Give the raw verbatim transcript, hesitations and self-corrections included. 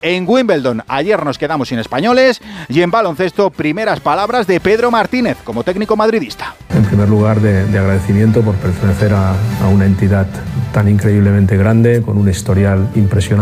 En Wimbledon, ayer nos quedamos sin españoles y en baloncesto, primeras palabras de Pedro Martínez como técnico madridista. En primer lugar, de, de agradecimiento por pertenecer a, a una entidad tan increíblemente grande, con un historial impresionante.